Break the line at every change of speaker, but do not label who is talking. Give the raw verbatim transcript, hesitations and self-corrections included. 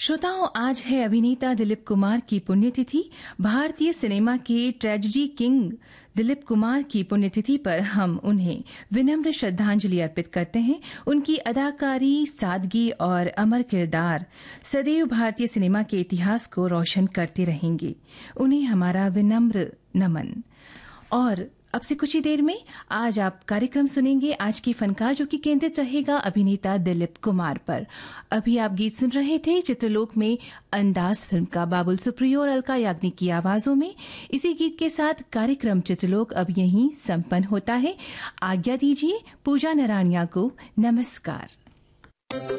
श्रोताओं, आज है अभिनेता दिलीप कुमार की पुण्यतिथि। भारतीय सिनेमा के ट्रेजेडी किंग दिलीप कुमार की पुण्यतिथि पर हम उन्हें विनम्र श्रद्धांजलि अर्पित करते हैं। उनकी अदाकारी, सादगी और अमर किरदार सदैव भारतीय सिनेमा के इतिहास को रोशन करते रहेंगे। उन्हें हमारा विनम्र नमन। और अब से कुछ ही देर में आज आप कार्यक्रम सुनेंगे आज की फनकार, जो कि केंद्रित रहेगा अभिनेता दिलीप कुमार पर। अभी आप गीत सुन रहे थे चित्रलोक में अंदाज फिल्म का, बाबुल सुप्रियो और अलका याग्निक की आवाजों में। इसी गीत के साथ कार्यक्रम चित्रलोक अब यहीं संपन्न होता है। आज्ञा दीजिए, पूजा नरानिया को नमस्कार।